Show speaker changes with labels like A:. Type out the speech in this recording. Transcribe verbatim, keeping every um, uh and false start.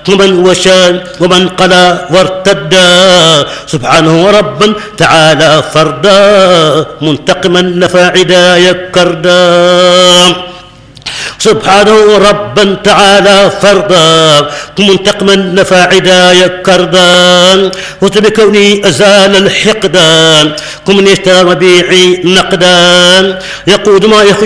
A: ومن وشان ومن قلى وارتدى سبحانه ربا تعالى فردا منتقما نفى عدايا كردا سبحانه ربا تعالى فردا منتقما نفى عدايا كردا وبكوني أزال الحقدان كمن يشترى ربيعي نقدان يقود ما يخرج